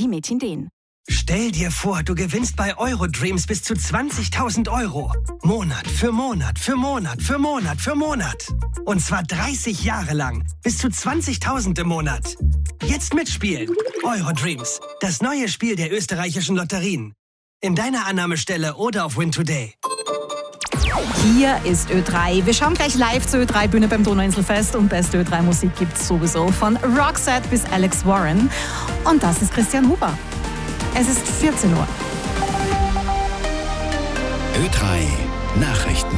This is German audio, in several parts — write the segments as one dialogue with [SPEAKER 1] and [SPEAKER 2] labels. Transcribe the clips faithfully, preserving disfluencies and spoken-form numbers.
[SPEAKER 1] Die Mädchen den.
[SPEAKER 2] Stell dir vor, du gewinnst bei Eurodreams bis zu zwanzigtausend Euro. Monat für Monat für Monat für Monat für Monat. Und zwar dreißig Jahre lang. Bis zu zwanzigtausend im Monat. Jetzt mitspielen. Eurodreams. Das neue Spiel der österreichischen Lotterien. In deiner Annahmestelle oder auf Win Today.
[SPEAKER 3] Hier ist Ö drei. Wir schauen gleich live zur Ö drei Bühne beim Donauinselfest und beste Ö drei Musik gibt's sowieso von Roxette bis Alex Warren. Und das ist Christian Huber. Es ist vierzehn Uhr.
[SPEAKER 4] Ö drei Nachrichten.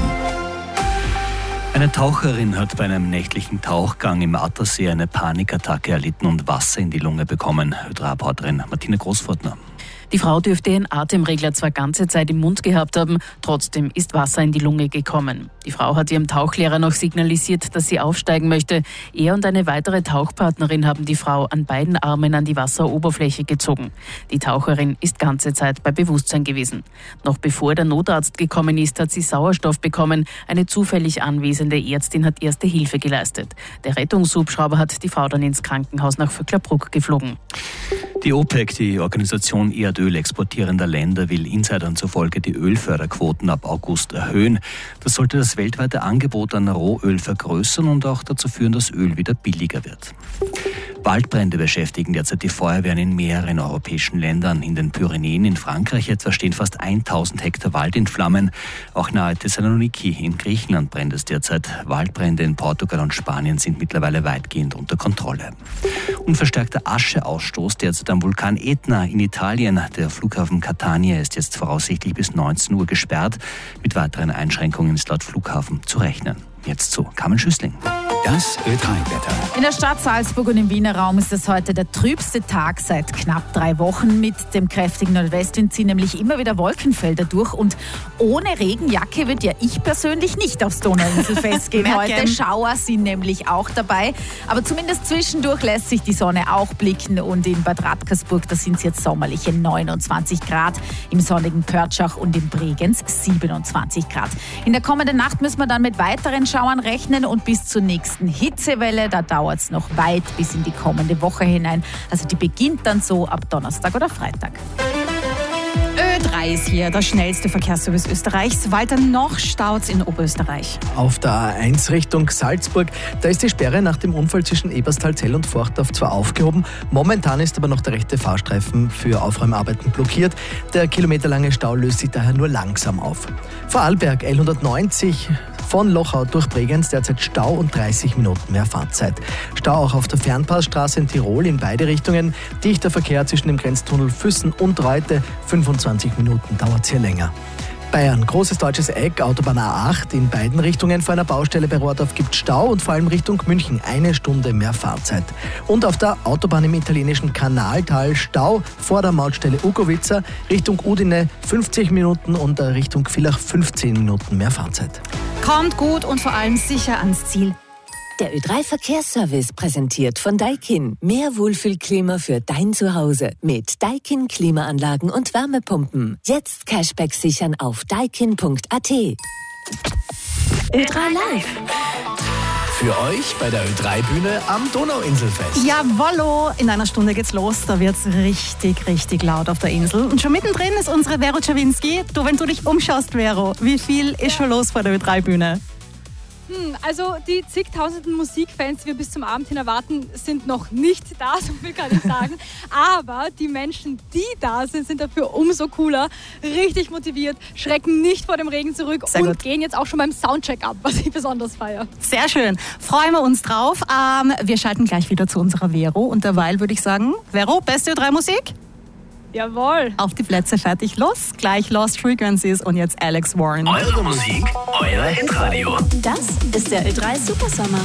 [SPEAKER 5] Eine Taucherin hat bei einem nächtlichen Tauchgang im Attersee eine Panikattacke erlitten und Wasser in die Lunge bekommen. Ö drei-Reporterin Martina Großfurtner.
[SPEAKER 6] Die Frau dürfte ihren Atemregler zwar ganze Zeit im Mund gehabt haben, trotzdem ist Wasser in die Lunge gekommen. Die Frau hat ihrem Tauchlehrer noch signalisiert, dass sie aufsteigen möchte. Er und eine weitere Tauchpartnerin haben die Frau an beiden Armen an die Wasseroberfläche gezogen. Die Taucherin ist ganze Zeit bei Bewusstsein gewesen. Noch bevor der Notarzt gekommen ist, hat sie Sauerstoff bekommen. Eine zufällig anwesende Ärztin hat erste Hilfe geleistet. Der Rettungshubschrauber hat die Frau dann ins Krankenhaus nach Vöcklerbruck geflogen.
[SPEAKER 5] Die OPEC, die Organisation Erdöl exportierender Länder, will Insidern zufolge die Ölförderquoten ab August erhöhen. Das sollte das weltweite Angebot an Rohöl vergrößern und auch dazu führen, dass Öl wieder billiger wird. Waldbrände beschäftigen derzeit die Feuerwehren in mehreren europäischen Ländern. In den Pyrenäen in Frankreich etwa stehen fast tausend Hektar Wald in Flammen. Auch nahe Thessaloniki in Griechenland brennt es derzeit. Waldbrände in Portugal und Spanien sind mittlerweile weitgehend unter Kontrolle. Unverstärkter Ascheausstoß derzeit am Vulkan Etna in Italien. Der Flughafen Catania ist jetzt voraussichtlich bis neunzehn Uhr gesperrt. Mit weiteren Einschränkungen ist laut Flughafen zu rechnen. Jetzt zu Carmen Schüssling.
[SPEAKER 4] Das Ö drei-Wetter.
[SPEAKER 3] In der Stadt Salzburg und im Wiener Raum ist es heute der trübste Tag seit knapp drei Wochen. Mit dem kräftigen Nordwestwind ziehen nämlich immer wieder Wolkenfelder durch. Und ohne Regenjacke wird ja ich persönlich nicht aufs Donauinselfest gehen heute. Schauer sind nämlich auch dabei. Aber zumindest zwischendurch lässt sich die Sonne auch blicken. Und in Bad Radkersburg, da sind es jetzt sommerliche neunundzwanzig Grad. Im sonnigen Pörtschach und in Bregenz siebenundzwanzig Grad. In der kommenden Nacht müssen wir dann mit weiteren Schauern rechnen und bis zur nächsten Hitzewelle, da dauert es noch weit bis in die kommende Woche hinein. Also die beginnt dann so ab Donnerstag oder Freitag. Ö drei ist hier, das schnellste Verkehrsservice Österreichs. Weiter noch staut's in Oberösterreich.
[SPEAKER 7] Auf der A eins Richtung Salzburg, da ist die Sperre nach dem Unfall zwischen Eberstal-Zell und Forchdorf zwar aufgehoben, momentan ist aber noch der rechte Fahrstreifen für Aufräumarbeiten blockiert. Der kilometerlange Stau löst sich daher nur langsam auf. Vorarlberg L hundertneunzig von Lochau durch Bregenz derzeit Stau und dreißig Minuten mehr Fahrzeit. Stau auch auf der Fernpassstraße in Tirol in beide Richtungen. Dichter Verkehr zwischen dem Grenztunnel Füssen und Reute. fünfundzwanzig Minuten dauert es hier länger. Bayern, großes deutsches Eck, Autobahn A acht in beiden Richtungen vor einer Baustelle bei Rohrdorf gibt Stau und vor allem Richtung München eine Stunde mehr Fahrzeit. Und auf der Autobahn im italienischen Kanaltal Stau vor der Mautstelle Ugovica Richtung Udine fünfzig Minuten und Richtung Villach fünfzehn Minuten mehr Fahrzeit.
[SPEAKER 3] Kommt gut und vor allem sicher ans Ziel.
[SPEAKER 8] Der Ö drei Verkehrsservice präsentiert von Daikin. Mehr Wohlfühlklima für dein Zuhause mit Daikin Klimaanlagen und Wärmepumpen. Jetzt Cashback sichern auf daikin punkt a t. Ö drei Live.
[SPEAKER 4] Für euch bei der Ö drei Bühne am Donauinselfest.
[SPEAKER 3] Jawollo, in einer Stunde geht's los. Da wird's richtig, richtig laut auf der Insel. Und schon mittendrin ist unsere Vero Czawinski. Du, wenn du dich umschaust, Vero, wie viel ist schon los vor der Ö drei Bühne?
[SPEAKER 9] Hm, also die zigtausenden Musikfans, die wir bis zum Abend hin erwarten, sind noch nicht da, so viel kann ich sagen. Aber die Menschen, die da sind, sind dafür umso cooler, richtig motiviert, schrecken nicht vor dem Regen zurück
[SPEAKER 3] Sehr
[SPEAKER 9] und
[SPEAKER 3] gut.
[SPEAKER 9] gehen jetzt auch schon beim Soundcheck ab, was ich besonders feiere.
[SPEAKER 3] Sehr schön. Freuen wir uns drauf. Ähm, wir schalten gleich wieder zu unserer Vero. Und derweil würde ich sagen, Vero, beste Ö drei Musik?
[SPEAKER 9] Jawohl.
[SPEAKER 3] Auf die Plätze, fertig, los. Gleich Lost Frequencies und jetzt Alex Warren.
[SPEAKER 4] Eure Musik, euer Hitradio.
[SPEAKER 8] Das ist der Ö drei Supersommer.